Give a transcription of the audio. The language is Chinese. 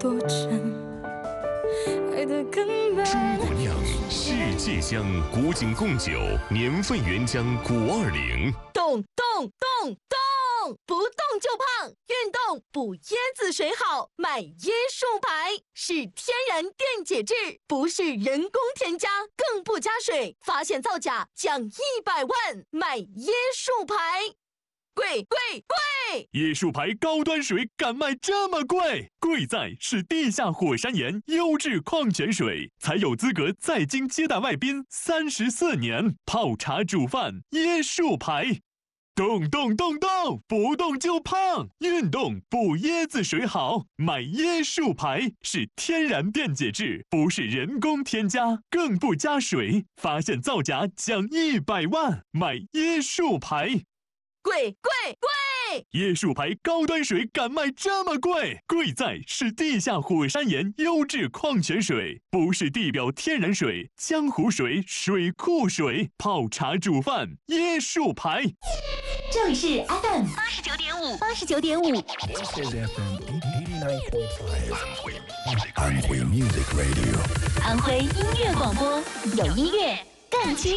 多真，爱的根本。 中国酿，世界香，古井贡酒，年份原浆520。 动，不动就胖，运动补椰子水好，买椰树牌是天然电解质，不是人工添加，更不加水，发现造假奖100万，买椰树牌。贵！ 椰树牌高端水敢卖这么贵？贵在是地下火山岩优质矿泉水，才有资格在京接待外宾34年，泡茶煮饭椰树牌。动，不动就胖，运动补椰子水好，买椰树牌是天然电解质，不是人工添加，更不加水，发现造假奖100万，买椰树牌。 贵！ 椰树牌高端水敢卖这么贵？贵在是地下火山岩优质矿泉水，不是地表天然水、江湖水、水库水，泡茶煮饭椰树牌。 这里是 FM 89.5。 This is FM 89.5. Anhui Music Radio. 安徽音乐广播，有音乐更亲。